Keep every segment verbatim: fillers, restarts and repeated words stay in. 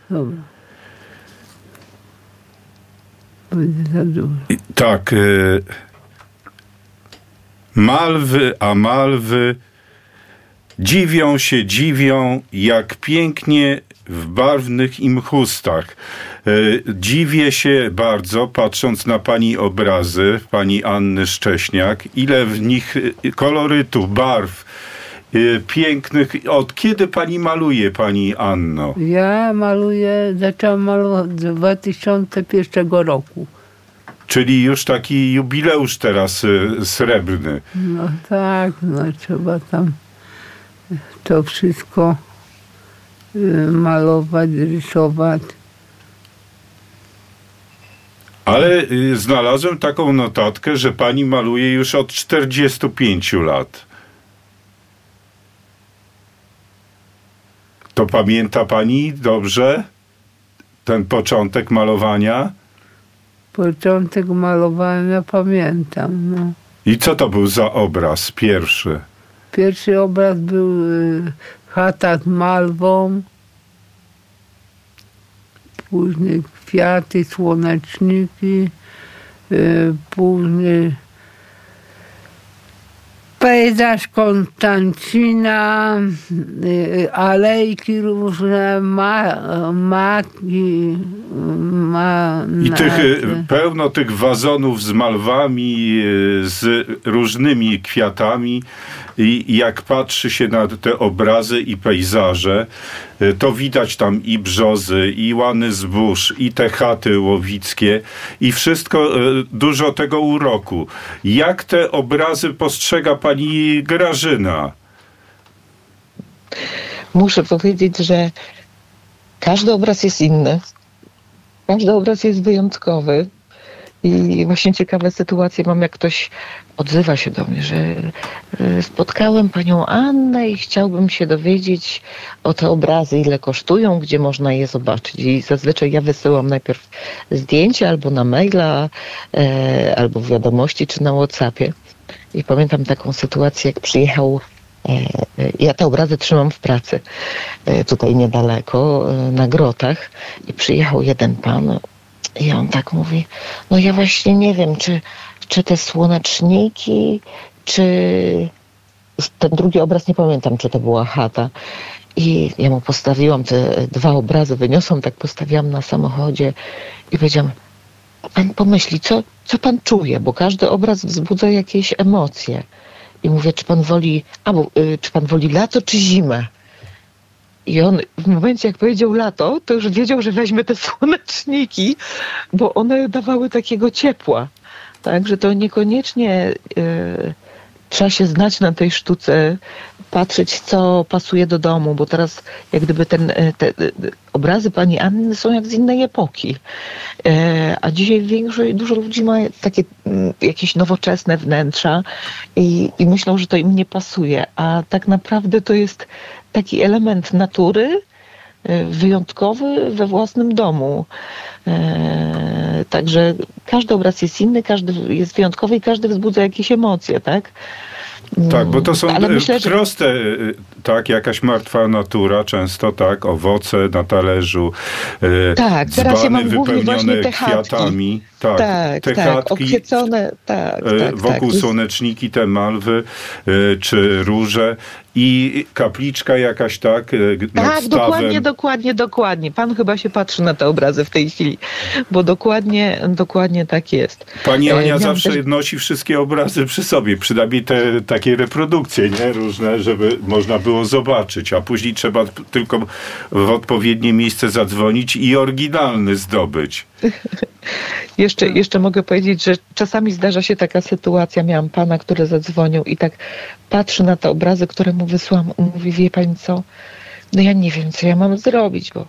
Dobra. Będzie za dużo. Tak. Y- malwy, a malwy dziwią się, dziwią, jak pięknie w barwnych im chustach. Y- dziwię się bardzo, patrząc na pani obrazy, pani Anny Szcześniak, ile w nich kolorytu, barw y- pięknych. Od kiedy pani maluje, pani Anno? Ja maluję, zaczęłam malować dwa tysiące pierwszego roku. Czyli już taki jubileusz teraz y, srebrny. No tak, no trzeba tam to wszystko y, malować, rysować. Ale y, znalazłem taką notatkę, że pani maluje już od czterdziestu pięciu lat. To pamięta pani dobrze ten początek malowania? Początek malowania pamiętam. No. I co to był za obraz pierwszy? Pierwszy obraz był y, chata z malwą, później kwiaty, słoneczniki, y, później pejzaż Konstancina, y, alejki różne, ma, maki, ma, I tych, y, pełno tych wazonów z malwami, y, z różnymi kwiatami. I jak patrzy się na te obrazy i pejzaże, y, to widać tam i brzozy, i łany zbóż, i te chaty łowickie, i wszystko, y, dużo tego uroku. Jak te obrazy postrzega pani Grażyna? Muszę powiedzieć, że każdy obraz jest inny. Każdy obraz jest wyjątkowy. I właśnie ciekawe sytuacje mam, jak ktoś odzywa się do mnie, że y, spotkałem panią Annę i chciałbym się dowiedzieć o te obrazy, ile kosztują, gdzie można je zobaczyć. I zazwyczaj ja wysyłam najpierw zdjęcia albo na maila, e, albo w wiadomości, czy na WhatsAppie. I pamiętam taką sytuację, jak przyjechał, e, ja te obrazy trzymam w pracy, e, tutaj niedaleko, e, na Grotach, i przyjechał jeden pan. I on tak mówi, no ja właśnie nie wiem, czy, czy te słoneczniki, czy ten drugi obraz, nie pamiętam, czy to była chata. I ja mu postawiłam te dwa obrazy, wyniosłam, tak postawiłam na samochodzie i powiedziałam, pan pomyśli, co, co pan czuje, bo każdy obraz wzbudza jakieś emocje. I mówię, czy pan woli, albo y, czy pan woli lato, czy zimę? I on w momencie, jak powiedział lato, to już wiedział, że weźmie te słoneczniki, bo one dawały takiego ciepła. Także to niekoniecznie y, trzeba się znać na tej sztuce, patrzeć, co pasuje do domu, bo teraz jak gdyby ten, te, te obrazy pani Anny są jak z innej epoki. E, a dzisiaj większość, dużo ludzi ma takie m, jakieś nowoczesne wnętrza i, i myślą, że to im nie pasuje, a tak naprawdę to jest taki element natury, e, wyjątkowy we własnym domu. E, także każdy obraz jest inny, każdy jest wyjątkowy i każdy wzbudza jakieś emocje, tak? Tak, bo to są Ale myślę, że... proste, tak, jakaś martwa natura, często tak, owoce na talerzu, tak, teraz ja mam wypełnione te kwiatami. Tak, tak, te tak, chatki, obkwiecone, tak, tak, wokół tak. słoneczniki, te malwy, czy róże i kapliczka jakaś, tak, nad Tak, stawem. dokładnie, dokładnie, dokładnie. Pan chyba się patrzy na te obrazy w tej chwili, bo dokładnie, dokładnie tak jest. Pani Ania e, zawsze też... nosi wszystkie obrazy przy sobie, przynajmniej te takie reprodukcje, nie, różne, żeby można było zobaczyć, a później trzeba tylko w odpowiednie miejsce zadzwonić i oryginalny zdobyć. Jeszcze, jeszcze mogę powiedzieć, że czasami zdarza się taka sytuacja, miałam pana, który zadzwonił i tak patrzy na te obrazy, które mu wysłałam, mówi, wie pani co, no ja nie wiem, co ja mam zrobić, bo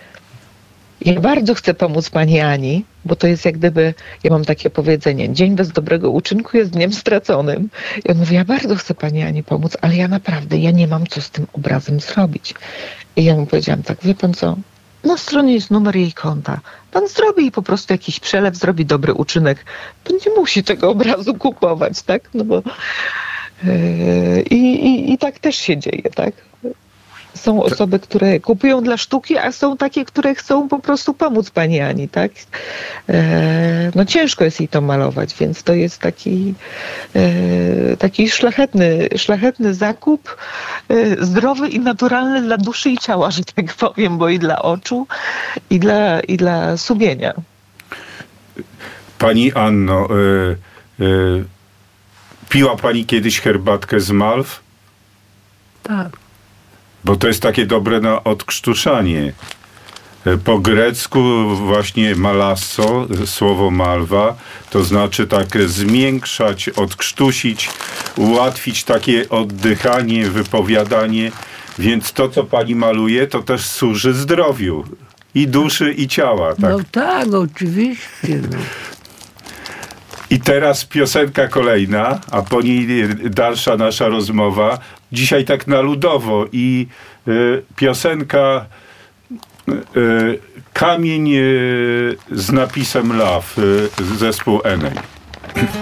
ja bardzo chcę pomóc pani Ani, bo to jest jak gdyby, ja mam takie powiedzenie, dzień bez dobrego uczynku jest dniem straconym. I on mówi, ja bardzo chcę pani Ani pomóc, ale ja naprawdę, ja nie mam co z tym obrazem zrobić. I ja mu powiedziałam tak, wie pan co, na stronie jest numer jej konta. Pan zrobi i po prostu jakiś przelew, zrobi dobry uczynek. Pan nie musi tego obrazu kupować, tak? No bo yy, i, i, i tak też się dzieje, tak? Są osoby, które kupują dla sztuki, a są takie, które chcą po prostu pomóc pani Ani, tak? E, no ciężko jest jej to malować, więc to jest taki, e, taki szlachetny, szlachetny zakup, e, zdrowy i naturalny dla duszy i ciała, że tak powiem, bo i dla oczu, i dla, i dla sumienia. Pani Anno, y, y, piła pani kiedyś herbatkę z malw? Tak. Bo to jest takie dobre na odkrztuszanie. Po grecku właśnie malasso, słowo malwa, to znaczy tak zmiększać, odkrztusić, ułatwić takie oddychanie, wypowiadanie. Więc to, co pani maluje, to też służy zdrowiu. I duszy, i ciała. Tak? No tak, oczywiście. No. I teraz piosenka kolejna, a po niej dalsza nasza rozmowa. Dzisiaj tak na ludowo i y, piosenka y, Kamień y, z napisem Love, y, zespół Enej.